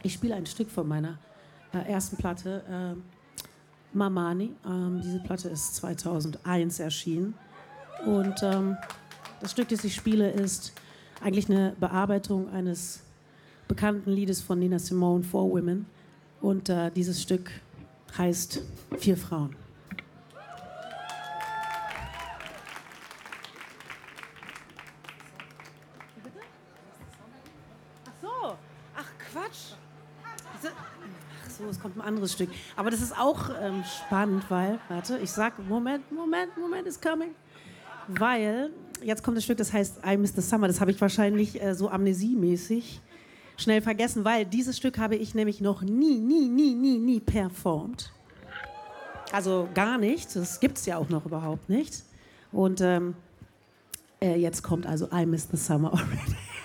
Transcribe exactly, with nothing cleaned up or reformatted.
Ich spiele ein Stück von meiner äh, ersten Platte, äh, Mamani. Ähm, diese Platte ist zweitausendeins erschienen. Und ähm, das Stück, das ich spiele, ist eigentlich eine Bearbeitung eines bekannten Liedes von Nina Simone, Four Women. Und äh, dieses Stück heißt Vier Frauen. Ach so, ach Quatsch. Ach so, es kommt ein anderes Stück. Aber das ist auch ähm, spannend, weil, warte, ich sag, Moment, Moment, Moment is coming. Weil, jetzt kommt das Stück, das heißt I Miss the Summer. Das habe ich wahrscheinlich äh, so amnesiemäßig schnell vergessen, weil dieses Stück habe ich nämlich noch nie, nie, nie, nie, nie performt. Also gar nicht. Das gibt es ja auch noch überhaupt nicht. Und ähm, äh, jetzt kommt also I Miss the Summer already.